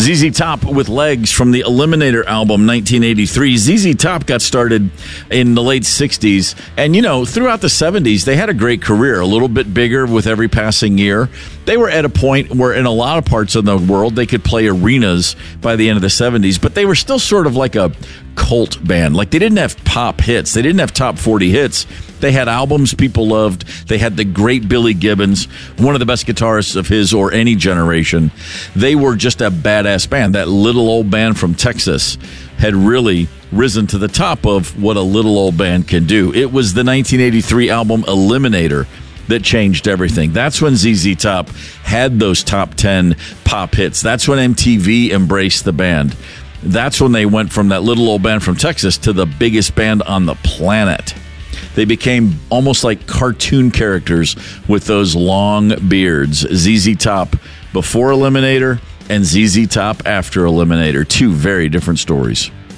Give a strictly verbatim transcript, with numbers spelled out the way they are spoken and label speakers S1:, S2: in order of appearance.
S1: Z Z Top with Legs from the Eliminator album nineteen eighty-three. Z Z Top got started in the late sixties. And, you know, throughout the seventies, they had a great career, a little bit bigger with every passing year. They were at a point where in a lot of parts of the world, they could play arenas by the end of the seventies. But they were still sort of like a cult band. Like, they didn't have pop hits. They didn't have top forty hits. They had albums people loved. They had the great Billy Gibbons, one of the best guitarists of his or any generation. They were just a badass band. That little old band from Texas had really risen to the top of what a little old band can do. It was the nineteen eighty-three album Eliminator that changed everything. That's when Z Z Top had those top ten pop hits. That's when M T V embraced the band. That's when they went from that little old band from Texas to the biggest band on the planet. They became almost like cartoon characters with those long beards. Z Z Top before Eliminator and Z Z Top after Eliminator. Two very different stories.